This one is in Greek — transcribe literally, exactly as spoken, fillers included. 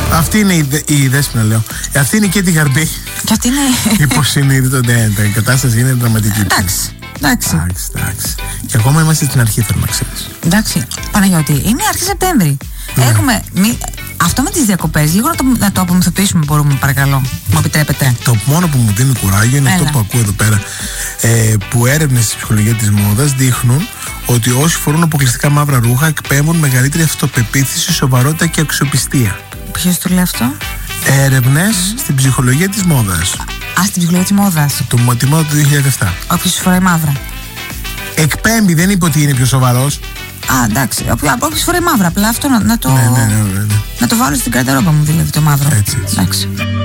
Αυτή είναι η, η Δέσποινα, λέω. Αυτή είναι και τη Γαρμπή. Και αυτή είναι. Υποσυνείδητο, ναι, η κατάσταση είναι δραματική. Εντάξει. Εντάξει. Εντάξει, εντάξει. Και ακόμα είμαστε στην αρχή, θέλω να ξέρεις. Εντάξει, Παναγιώτη, είναι αρχή Σεπτέμβρη. Ναι. Έχουμε. Μη... Αυτό με τις διακοπές, λίγο να το, να το απομυθοποιήσουμε, μπορούμε, παρακαλώ. Μου επιτρέπετε. Το μόνο που μου δίνει κουράγιο είναι Έλα. αυτό που ακούω εδώ πέρα. Ε, που έρευνες στη ψυχολογία της μόδας δείχνουν ότι όσοι φορούν αποκλειστικά μαύρα ρούχα εκπέμπουν μεγαλύτερη αυτοπεποίθηση, σοβαρότητα και αξιοπιστία. Ποιος το λέει αυτό? Έρευνες mm. στην ψυχολογία της μόδας. Α, στην ψυχολογία της μόδας. Το, τη μόδα του δύο χιλιάδες επτά. Όποιος φοράει μαύρα. Εκπέμπει, δεν είπε ότι είναι πιο σοβαρός. Α, εντάξει. Όποιος φοράει μαύρα, απλά αυτό να, να το. Ναι, ναι, ναι, ναι, ναι. Να το βάλω στην καρτερόπα μου, δηλαδή το μαύρο. Έτσι, έτσι. Εντάξει.